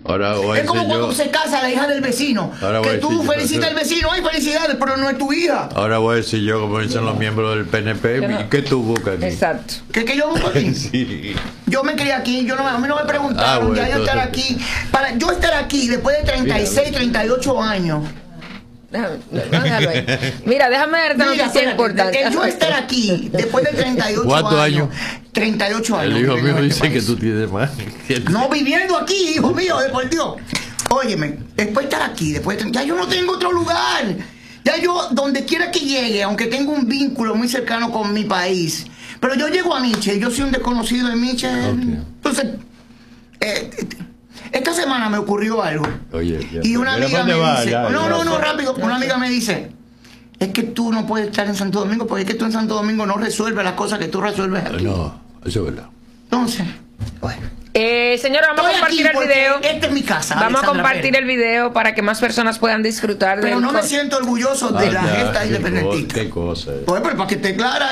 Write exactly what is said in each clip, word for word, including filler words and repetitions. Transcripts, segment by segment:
Ahora, es como cuando yo... se casa la hija del vecino. Ahora que tú yo... felicitas al vecino, ay, felicidades, pero no es tu hija. Ahora voy a decir yo, como dicen los miembros del P N P, no. ¿Qué tú buscas aquí? Exacto. ¿Qué, qué yo busco aquí? Sí. Yo me crié aquí, yo no, a mí no me preguntaron, Ah, bueno, ya yo estar aquí. Para yo estar aquí después de treinta y seis, treinta y ocho años. Déjame, déjalo ahí. Mira, déjame darte Mira, noticia espérate, importante. que yo estar aquí después de treinta y ocho ¿Cuántos años, años? treinta y ocho años. El hijo mío en dice este que país. tú tienes más. No viviendo aquí, hijo mío, de por Dios. Óyeme, después de estar aquí, después de, ya yo no tengo otro lugar. Ya yo, donde quiera que llegue, aunque tengo un vínculo muy cercano con mi país, pero yo llego a Michel, yo soy un desconocido de Michel. Okay. Entonces, eh, esta semana me ocurrió algo. Oye, ya, y una amiga me va, dice, ya, no, ya, no, ya, no, ya. rápido, una amiga me dice, es que tú no puedes estar en Santo Domingo porque es que tú en Santo Domingo no resuelves las cosas que tú resuelves aquí. No, eso es verdad. Entonces, bueno. Eh, señora, vamos Estoy a compartir el video. Esta es mi casa. Vamos Alexandra a compartir Pérez. el video para que más personas puedan disfrutar de Pero no me siento orgulloso de Ah, la ya, gesta qué independentista. co- Qué cosa es. Pues, pero para que esté clara.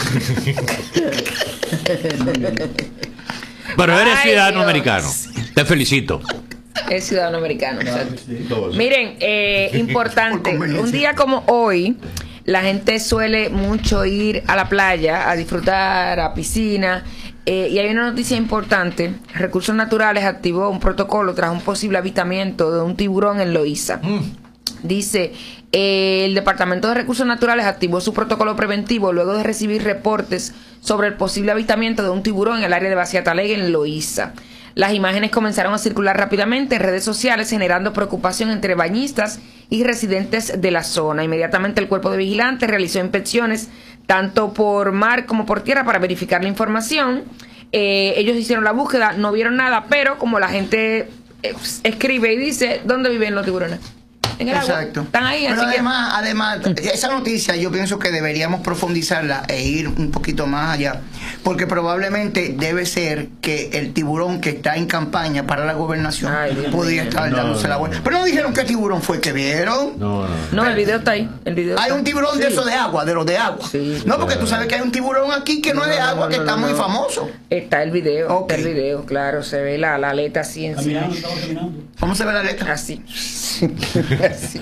Pero eres Ay, ciudadano Dios. americano. Te felicito. Es ciudadano americano. Exacto. Todo eso. Miren, eh, importante, Por conveniencia. un día como hoy, la gente suele mucho ir a la playa, a disfrutar, a piscina, eh, y hay una noticia importante. Recursos Naturales activó un protocolo tras un posible avistamiento de un tiburón en Loíza. Mm. Dice, eh, el Departamento de Recursos Naturales activó su protocolo preventivo luego de recibir reportes sobre el posible avistamiento de un tiburón en el área de Baciatalegre en Loíza. Las imágenes comenzaron a circular rápidamente en redes sociales, generando preocupación entre bañistas y residentes de la zona. Inmediatamente el cuerpo de vigilantes realizó inspecciones tanto por mar como por tierra para verificar la información. Eh, ellos hicieron la búsqueda, no vieron nada, pero como la gente eh, escribe y dice, ¿dónde viven los tiburones? En el Exacto. agua. Están ahí, Pero así además, además, esa noticia yo pienso que deberíamos profundizarla e ir un poquito más allá, porque probablemente debe ser que el tiburón que está en campaña para la gobernación Ay, Dios podría mío. estar No, dándose no, la vuelta. no. Pero no dijeron qué tiburón fue que vieron. No, no. que... No, el video está ahí. El video Hay está. un tiburón de Sí. esos de agua, de los de agua. Sí. No, porque tú sabes que hay un tiburón aquí que no, es de No, no, agua, no, que no, está no, muy no. famoso. Está el video, Ok. está el video, claro, se ve la, la aleta así encima. Caminando, estaba caminando. ¿Cómo se ve la letra? Así. Así.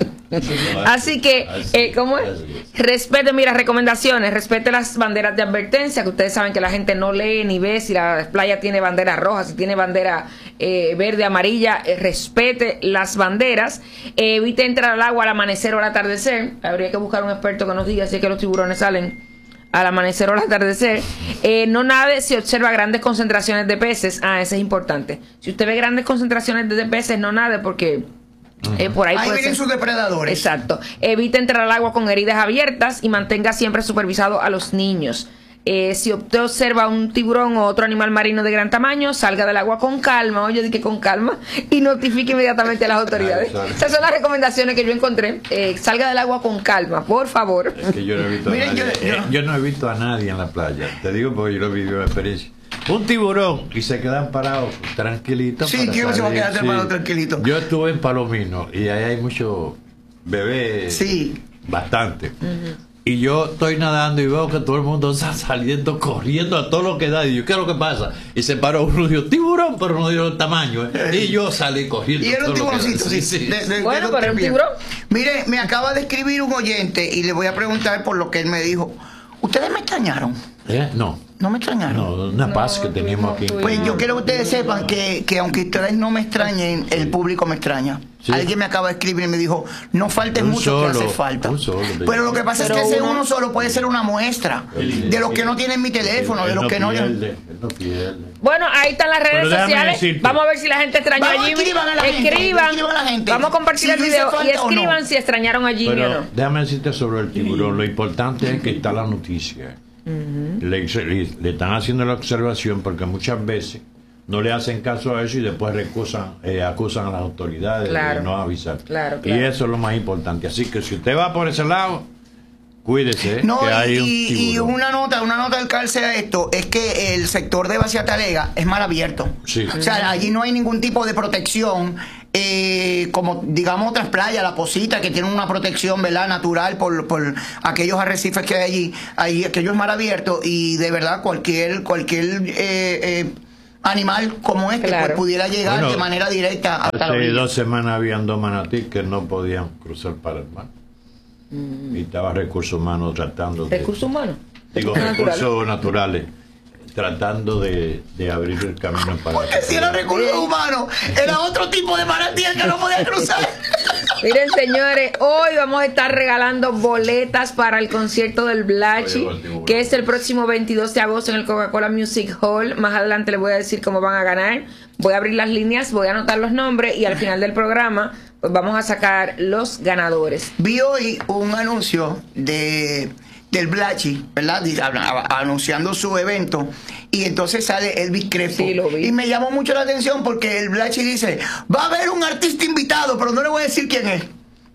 Así que, eh, ¿cómo es? Respete, mira, recomendaciones, respete las banderas de advertencia, que ustedes saben que la gente no lee ni ve si la playa tiene bandera roja, si tiene bandera eh, verde, amarilla, eh, respete las banderas, eh, evite entrar al agua al amanecer o al atardecer. Habría que buscar un experto que nos diga si es que los tiburones salen al amanecer o al atardecer. Eh, no nade si observa grandes concentraciones de peces. Ah, eso es importante. Si usted ve grandes concentraciones de peces, no nade porque eh, por ahí Ahí puede vienen ser. sus depredadores. Exacto. Evite entrar al agua con heridas abiertas y mantenga siempre supervisado a los niños. Eh, si usted observa un tiburón o otro animal marino de gran tamaño, salga del agua con calma, oye, di que con calma, y notifique inmediatamente a las autoridades. Ay, Esas son las recomendaciones que yo encontré. Eh, salga del agua con calma, por favor. Es que yo no he visto a Miren, nadie. yo- yo- eh, yo no he visto a nadie en la playa. Te digo porque yo lo viví la experiencia. Un tiburón y se quedan parados tranquilitos. Sí, para ¿quién se va a salir, quedar parado tranquilito? Yo estuve en Palomino y ahí hay muchos bebés. Sí. Bastante. Y yo estoy nadando y veo que todo el mundo está saliendo, corriendo a todo lo que da. Y yo, ¿qué es lo que pasa? Y se paró uno y dijo, tiburón, pero no dio el tamaño. ¿eh? Y yo salí corriendo. Y era un todo lo que da. tiburoncito, sí. Sí, sí. De- de- Bueno, de- pero era un de- tiburón. Mire, me acaba de escribir un oyente y le voy a preguntar por lo que él me dijo. ¿Ustedes me extrañaron? ¿Eh? No, ¿No me extrañaron? no, una paz No, que teníamos tuvimos- aquí. tuvimos- Pues yo quiero que ustedes sepan que, que aunque ustedes no me extrañen, el público me extraña. Sí. Alguien me acaba de escribir y me dijo, no faltes Un mucho que solo, hace falta. un solo, Pero lo que pasa Pero es que ese uno- uno solo puede ser una muestra de los que no tienen mi teléfono, de Él los que no... pierde, él no pierde. Bueno, ahí están las redes Pero déjame sociales. decirte. Vamos a ver si la gente extrañó Vamos, a Jimmy. escriban a la gente, Escriban. escriban a la gente. Vamos a compartir Si el yo hice video y falta o no. escriban si extrañaron a Jimmy o Pero no. déjame decirte sobre el tiburón. Lo importante es que está la noticia. le, le, le están haciendo la observación porque muchas veces no le hacen caso a eso y después recusan, eh, acusan a las autoridades Claro. de no avisar. Claro, Y claro. eso es lo más importante. Así que si usted va por ese lado, cuídese, No, que y, hay un y- y tiburón. una nota, una nota del cárcel a esto es que el sector de Baciatalega es mal abierto. Sí. O sea, allí no hay ningún tipo de protección, eh, como digamos otras playas, La Posita, que tienen una protección, ¿verdad?, natural por, por aquellos arrecifes que hay allí. Allí aquello es mar abierto y de verdad cualquier, cualquier eh, eh, animal como este Claro. pues, pudiera llegar Bueno, de manera directa hasta la Hace orilla. dos semanas habían dos manatí que no podían cruzar para el mar. Mm. Y estaba recursos humanos tratando de... Recursos humanos. Digo, recursos naturales. Tratando de, de abrir el camino para... Porque si era recursos humanos, era otro tipo de manatí el que no podía cruzar. Miren, señores, hoy vamos a estar regalando boletas para el concierto del Blachi, que es el próximo veintidós de agosto en el Coca-Cola Music Hall. Más adelante les voy a decir cómo van a ganar. Voy a abrir las líneas, voy a anotar los nombres y al final del programa pues vamos a sacar los ganadores. Vi hoy un anuncio de del Blachi, ¿verdad? Anunciando su evento, y entonces sale Elvis Crespo. Sí, lo vi. Y me llamó mucho la atención porque el Blachi dice, va a haber un artista invitado, pero no le voy a decir quién es.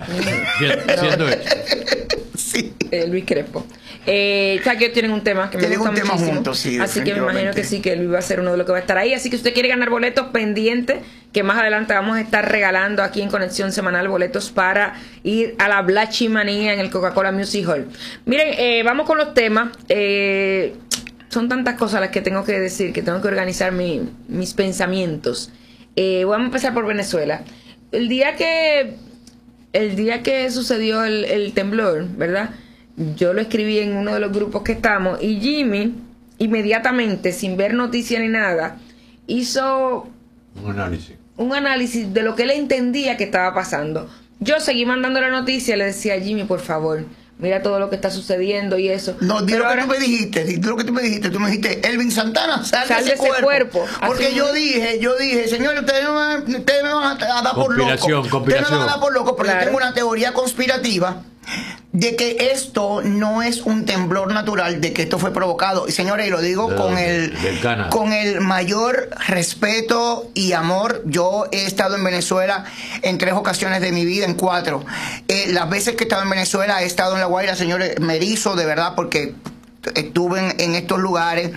Siendo eso. Sí. Elvis Crespo. Eh, ya que tienen un tema que me Tienen gusta un tema muchísimo. juntos, sí, así que me imagino definitivamente. que sí, que Elvis va a ser uno de los que va a estar ahí. Así que si usted quiere ganar boletos, pendiente, que más adelante vamos a estar regalando aquí en Conexión Semanal boletos para ir a la Blachi Manía en el Coca-Cola Music Hall. Miren, eh, vamos con los temas. Eh, son tantas cosas las que tengo que decir, que tengo que organizar mi, mis pensamientos. Eh, vamos a empezar por Venezuela. El día que el día que sucedió el, el temblor, ¿verdad? Yo lo escribí en uno de los grupos que estamos y Jimmy, inmediatamente, sin ver noticias ni nada, hizo Un análisis. un análisis de lo que él entendía que estaba pasando. Yo seguí mandando la noticia, le decía a Jimmy, por favor, mira todo lo que está sucediendo y eso. No, di Pero lo que ahora- tú me dijiste, di lo que tú me dijiste, tú me dijiste, Elvin Santana, sal, Sal de ese, de ese cuerpo. cuerpo. Porque Así yo mismo. dije, yo dije, señores, ustedes, no me, ustedes me van a, a dar por loco. Conspiración, Ustedes me conspiración. van a dar por loco porque Claro. yo tengo una teoría conspirativa de que esto no es un temblor natural, de que esto fue provocado. Y señores, y lo digo De con dónde? el, Del Canadá. con el mayor respeto y amor. Yo he estado en Venezuela en tres ocasiones de mi vida, en cuatro. Eh, las veces que he estado en Venezuela, he estado en La Guaira, señores, me erizo de verdad porque estuve en, en estos lugares.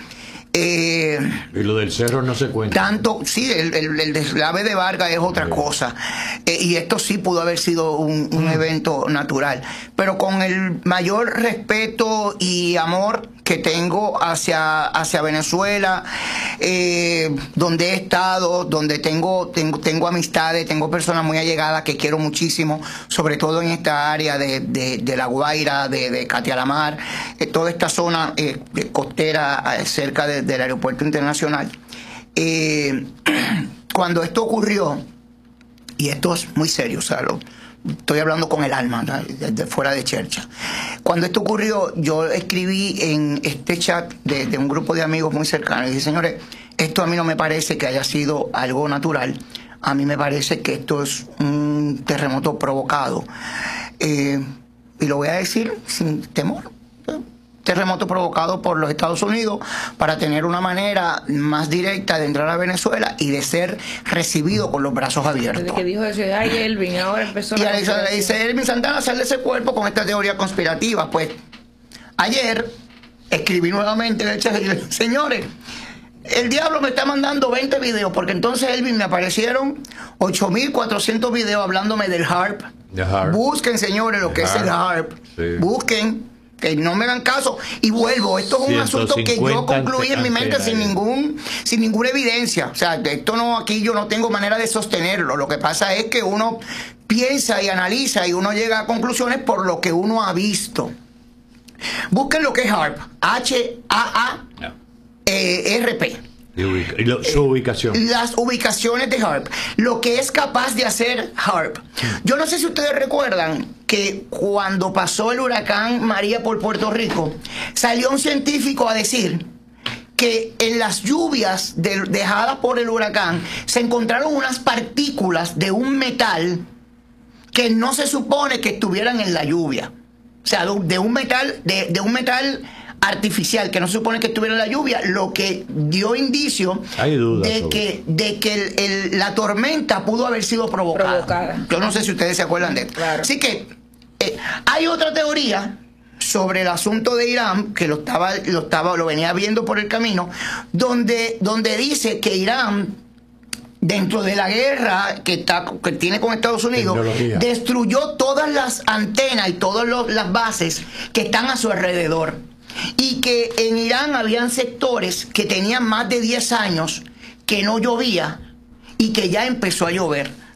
Eh, Y lo del cerro no se cuenta. tanto, sí, el, el, el deslave de Vargas es otra Sí. cosa. Eh, y esto sí pudo haber sido un, un evento natural. Pero con el mayor respeto y amor que tengo hacia, hacia Venezuela, eh, donde he estado, donde tengo, tengo, tengo amistades, tengo personas muy allegadas que quiero muchísimo, sobre todo en esta área de, de, de La Guaira, de, de Catialamar, eh, toda esta zona eh, de costera eh, cerca de- del aeropuerto internacional. Eh, cuando esto ocurrió, y esto es muy serio, o sea, lo- estoy hablando con el alma, ¿no? Desde fuera de chercha. Cuando esto ocurrió, yo escribí en este chat de, de un grupo de amigos muy cercanos y dije, señores, esto a mí no me parece que haya sido algo natural, a mí me parece que esto es un terremoto provocado. Eh, y lo voy a decir sin temor. Terremoto provocado por los Estados Unidos para tener una manera más directa de entrar a Venezuela y de ser recibido con los brazos abiertos. Desde que dijo eso, ay, Elvin, ahora empezó Y la Alexandra le conspiración. dice, Elvin Santana, sale de ese cuerpo con esta teoría conspirativa. Pues ayer escribí nuevamente en el chat y le dije, señores, el diablo me está mandando veinte videos, porque entonces Elvin me aparecieron ocho mil cuatrocientos videos hablándome del HAARP. De HAARP. Busquen, señores, lo De que es el HAARP. HAARP. Sí. Busquen, que no me hagan caso. Y vuelvo, esto es un asunto que yo ciento cincuenta concluí en mi mente antenas. sin ningún, sin ninguna evidencia. O sea, de esto no, aquí yo no tengo manera de sostenerlo. Lo que pasa es que uno piensa y analiza y uno llega a conclusiones por lo que uno ha visto. Busquen lo que es HAARP. H A No. A R P. Y, ubica- y lo- su ubicación. Las ubicaciones de HAARP, lo que es capaz de hacer HAARP. Yo no sé si ustedes recuerdan que cuando pasó el huracán María por Puerto Rico, salió un científico a decir que en las lluvias de- dejadas por el huracán se encontraron unas partículas de un metal que no se supone que estuvieran en la lluvia. O sea, de, de un metal, de, de un metal artificial que no se supone que estuviera en la lluvia, lo que dio indicio Hay dudas de sobre que, de que el- el- la tormenta pudo haber sido provocada. Provocada. Yo no sé si ustedes se acuerdan de esto. Claro. Así que eh, hay otra teoría sobre el asunto de Irán, que lo estaba, lo estaba, lo venía viendo por el camino, donde, donde dice que Irán, dentro de la guerra que está que tiene con Estados Unidos, Tecnología. destruyó todas las antenas y todas los- las bases que están a su alrededor. Y que en Irán habían sectores que tenían más de diez años que no llovía y que ya empezó a llover.